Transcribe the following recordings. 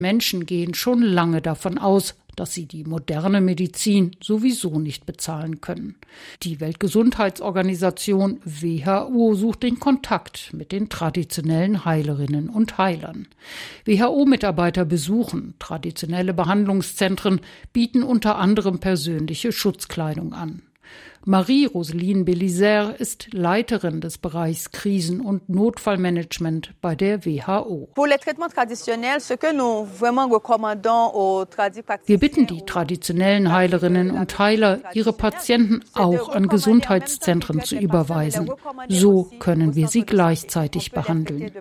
Menschen gehen schon lange davon aus, dass sie die moderne Medizin sowieso nicht bezahlen können. Die Weltgesundheitsorganisation WHO sucht den Kontakt mit den traditionellen Heilerinnen und Heilern. WHO-Mitarbeiter besuchen traditionelle Behandlungszentren, bieten unter anderem persönliche Schutzkleidung an. Marie-Roseline Bélizaire ist Leiterin des Bereichs Krisen- und Notfallmanagement bei der WHO. Wir bitten die traditionellen Heilerinnen und Heiler, ihre Patienten auch an Gesundheitszentren zu überweisen. So können wir sie gleichzeitig behandeln.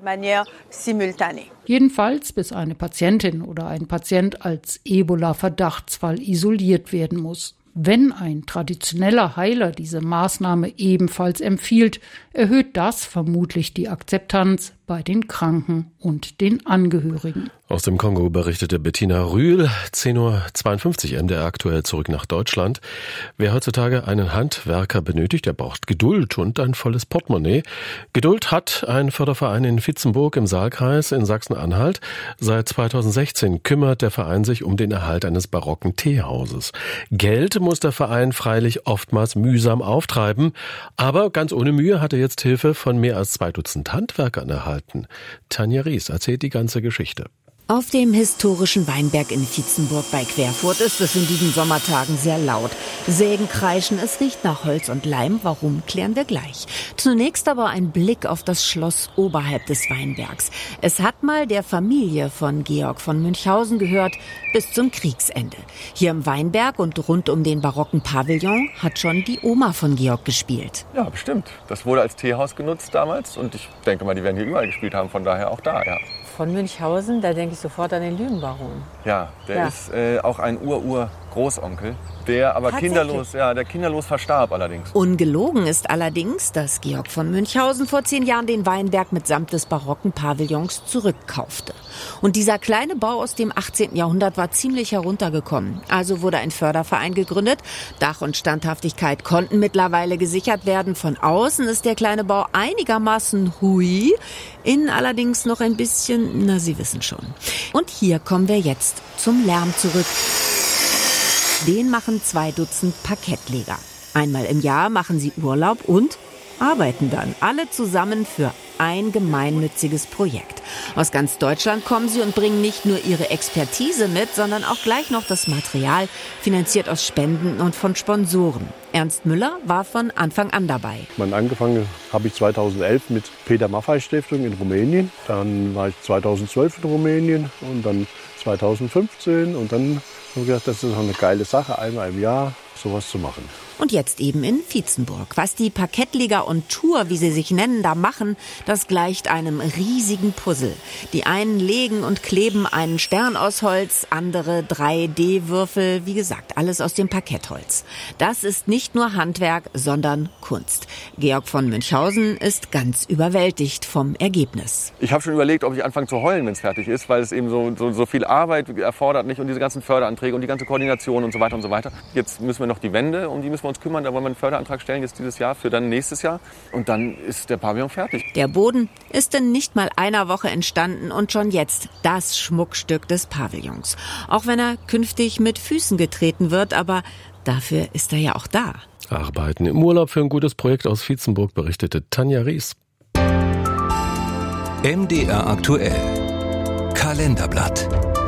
Jedenfalls, bis eine Patientin oder ein Patient als Ebola-Verdachtsfall isoliert werden muss. Wenn ein traditioneller Heiler diese Maßnahme ebenfalls empfiehlt, erhöht das vermutlich die Akzeptanz bei den Kranken und den Angehörigen. Aus dem Kongo berichtete Bettina Rühl, 10:52 Uhr MDR aktuell zurück nach Deutschland. Wer heutzutage einen Handwerker benötigt, der braucht Geduld und ein volles Portemonnaie. Geduld hat ein Förderverein in Vietzenburg im Saalkreis in Sachsen-Anhalt. Seit 2016 kümmert der Verein sich um den Erhalt eines barocken Teehauses. Geld muss der Verein freilich oftmals mühsam auftreiben, aber ganz ohne Mühe hat er jetzt Hilfe von mehr als 2 Dutzend Handwerkern erhalten. Tanja Ries erzählt die ganze Geschichte. Auf dem historischen Weinberg in Vietzenburg bei Querfurt ist es in diesen Sommertagen sehr laut. Sägen kreischen, es riecht nach Holz und Leim. Warum, klären wir gleich. Zunächst aber ein Blick auf das Schloss oberhalb des Weinbergs. Es hat mal der Familie von Georg von Münchhausen gehört, bis zum Kriegsende. Hier im Weinberg und rund um den barocken Pavillon hat schon die Oma von Georg gespielt. Ja, bestimmt. Das wurde als Teehaus genutzt damals und ich denke mal, die werden hier überall gespielt haben, von daher auch da, ja. Von Münchhausen, da denke ich sofort an den Lügenbaron. Ja, der ist auch ein Ur-Ur-Großonkel, der aber kinderlos verstarb allerdings. Ungelogen ist allerdings, dass Georg von Münchhausen vor 10 Jahren den Weinberg mitsamt des barocken Pavillons zurückkaufte. Und dieser kleine Bau aus dem 18. Jahrhundert war ziemlich heruntergekommen. Also wurde ein Förderverein gegründet. Dach und Standhaftigkeit konnten mittlerweile gesichert werden. Von außen ist der kleine Bau einigermaßen hui, innen allerdings noch ein bisschen, na, Sie wissen schon. Und hier kommen wir jetzt zum Lärm zurück. Den machen 2 Dutzend Parkettleger. Einmal im Jahr machen sie Urlaub und arbeiten dann alle zusammen für ein gemeinnütziges Projekt. Aus ganz Deutschland kommen sie und bringen nicht nur ihre Expertise mit, sondern auch gleich noch das Material, finanziert aus Spenden und von Sponsoren. Ernst Müller war von Anfang an dabei. Angefangen habe ich 2011 mit Peter Maffay Stiftung in Rumänien. Dann war ich 2012 in Rumänien und dann 2015. Und dann habe ich gedacht, das ist eine geile Sache, einmal im Jahr sowas zu machen. Und jetzt eben in Vietzenburg. Was die Parkettleger und Tour, wie sie sich nennen, da machen, das gleicht einem riesigen Puzzle. Die einen legen und kleben einen Stern aus Holz, andere 3D-Würfel, wie gesagt, alles aus dem Parkettholz. Das ist nicht nur Handwerk, sondern Kunst. Georg von Münchhausen ist ganz überwältigt vom Ergebnis. Ich habe schon überlegt, ob ich anfange zu heulen, wenn es fertig ist, weil es eben so viel Arbeit erfordert nicht und diese ganzen Förderanträge und die ganze Koordination und so weiter und so weiter. Jetzt müssen wir noch die Wände, um die müssen wir uns kümmern. Da wollen wir einen Förderantrag stellen jetzt dieses Jahr für dann nächstes Jahr. Und dann ist der Pavillon fertig. Der Boden ist in nicht mal einer Woche entstanden und schon jetzt das Schmuckstück des Pavillons. Auch wenn er künftig mit Füßen getreten wird, aber dafür ist er ja auch da. Arbeiten im Urlaub für ein gutes Projekt aus Vietzenburg, berichtete Tanja Ries. MDR aktuell. Kalenderblatt.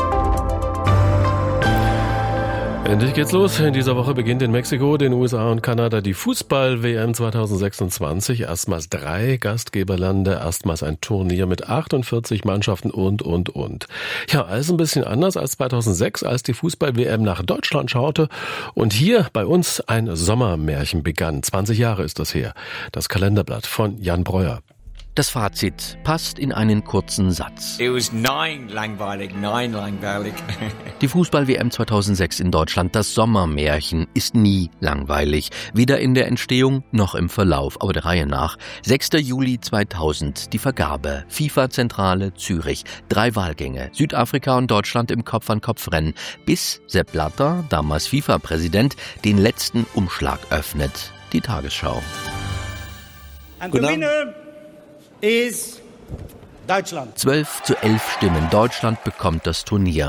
Endlich geht's los. In dieser Woche beginnt in Mexiko, den USA und Kanada die Fußball-WM 2026. Erstmals 3 Gastgeberlande, erstmals ein Turnier mit 48 Mannschaften und. Ja, alles ein bisschen anders als 2006, als die Fußball-WM nach Deutschland schaute und hier bei uns ein Sommermärchen begann. 20 Jahre ist das her. Das Kalenderblatt von Jan Breuer. Das Fazit passt in einen kurzen Satz. It was 9 langweilig. Die Fußball-WM 2006 in Deutschland, das Sommermärchen, ist nie langweilig. Weder in der Entstehung noch im Verlauf, aber der Reihe nach. 6. Juli 2000, die Vergabe. FIFA-Zentrale Zürich. 3 Wahlgänge. Südafrika und Deutschland im Kopf-an-Kopf-Rennen. Bis Sepp Blatter, damals FIFA-Präsident, den letzten Umschlag öffnet. Die Tagesschau. Ist Deutschland. 12:11 Stimmen. Deutschland bekommt das Turnier.